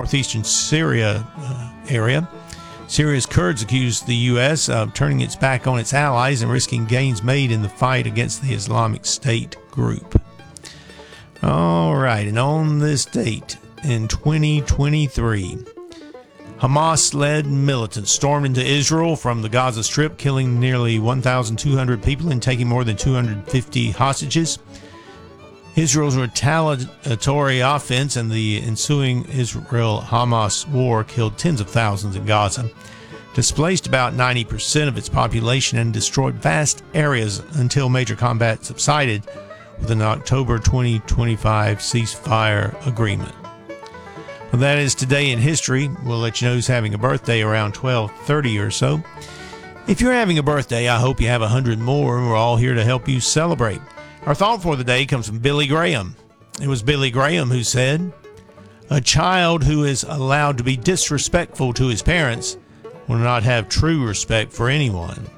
northeastern Syria area. Syria's Kurds accused the U.S. of turning its back on its allies and risking gains made in the fight against the Islamic State group. All right, and on this date in 2023, Hamas-led militants stormed into Israel from the Gaza Strip, killing nearly 1,200 people and taking more than 250 hostages. Israel's retaliatory offense and the ensuing Israel-Hamas war killed tens of thousands in Gaza, displaced about 90% of its population, and destroyed vast areas until major combat subsided with an October 2025 ceasefire agreement. Well, that is today in history. We'll let you know who's having a birthday around 12:30 or so. If you're having a birthday, I hope you have 100 more, and we're all here to help you celebrate. Our thought for the day comes from Billy Graham. It was Billy Graham who said, "A child who is allowed to be disrespectful to his parents will not have true respect for anyone."